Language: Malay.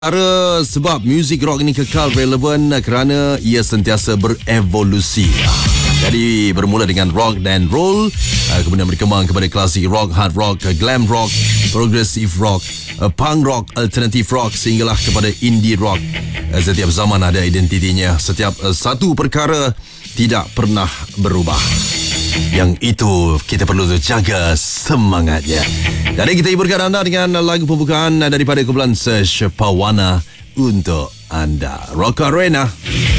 Sebab muzik rock ini kekal relevan kerana ia sentiasa berevolusi. Jadi bermula dengan rock dan roll, kemudian berkembang kepada klasik rock, hard rock, glam rock, progressive rock, punk rock, alternative rock sehinggalah kepada indie rock. Setiap zaman ada identitinya. Setiap satu perkara tidak pernah berubah. Yang itu kita perlu jaga semangatnya. Jadi kita hiburkan anda dengan lagu pembukaan daripada kumpulan Search Pawana untuk anda. Rock Arena.